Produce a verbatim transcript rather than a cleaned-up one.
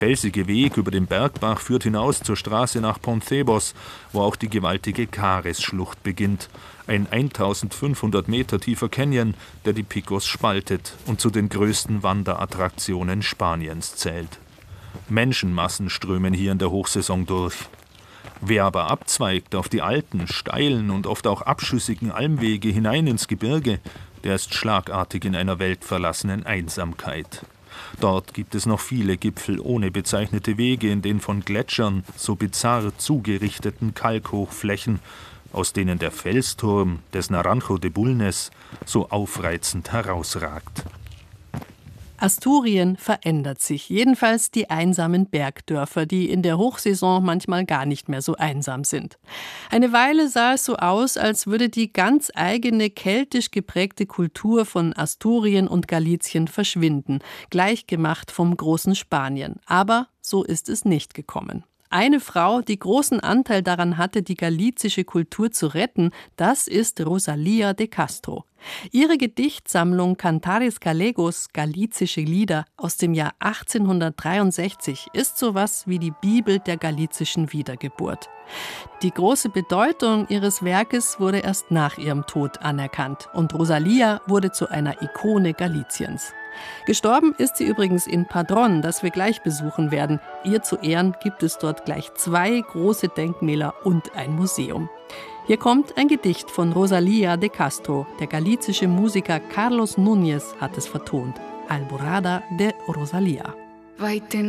felsige Weg über den Bergbach führt hinaus zur Straße nach Pontebos, wo auch die gewaltige Cares-Schlucht beginnt. Ein eintausendfünfhundert Meter tiefer Canyon, der die Picos spaltet und zu den größten Wanderattraktionen Spaniens zählt. Menschenmassen strömen hier in der Hochsaison durch. Wer aber abzweigt auf die alten, steilen und oft auch abschüssigen Almwege hinein ins Gebirge, der ist schlagartig in einer weltverlassenen Einsamkeit. Dort gibt es noch viele Gipfel ohne bezeichnete Wege in den von Gletschern so bizarr zugerichteten Kalkhochflächen, aus denen der Felsturm des Naranjo de Bulnes so aufreizend herausragt. Asturien verändert sich, jedenfalls die einsamen Bergdörfer, die in der Hochsaison manchmal gar nicht mehr so einsam sind. Eine Weile sah es so aus, als würde die ganz eigene keltisch geprägte Kultur von Asturien und Galizien verschwinden, gleichgemacht vom großen Spanien. Aber so ist es nicht gekommen. Eine Frau, die großen Anteil daran hatte, die galizische Kultur zu retten, das ist Rosalía de Castro. Ihre Gedichtsammlung Cantares Galegos, galizische Lieder aus dem Jahr achtzehnhundertdreiundsechzig, ist sowas wie die Bibel der galizischen Wiedergeburt. Die große Bedeutung ihres Werkes wurde erst nach ihrem Tod anerkannt und Rosalía wurde zu einer Ikone Galiciens. Gestorben ist sie übrigens in Padrón, das wir gleich besuchen werden. Ihr zu Ehren gibt es dort gleich zwei große Denkmäler und ein Museum. Hier kommt ein Gedicht von Rosalía de Castro. Der galizische Musiker Carlos Núñez hat es vertont. Alborada de Rosalía.